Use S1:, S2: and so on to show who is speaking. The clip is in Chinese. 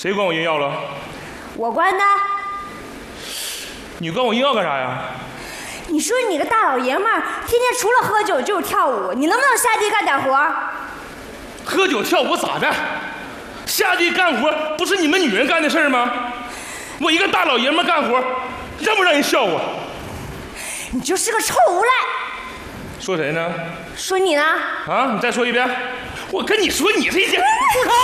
S1: 谁管我硬要了？
S2: 我关的。
S1: 你管我硬要干啥呀？
S2: 你说你个大老爷们儿，天天除了喝酒就是跳舞，你能不能下地干点活？
S1: 喝酒跳舞咋的？下地干活不是你们女人干的事儿吗？我一个大老爷们儿干活，让不让人笑话？
S2: 你就是个臭无赖。
S1: 说谁呢？
S2: 说你呢？
S1: 啊，你再说一遍。我跟你说，你这一天。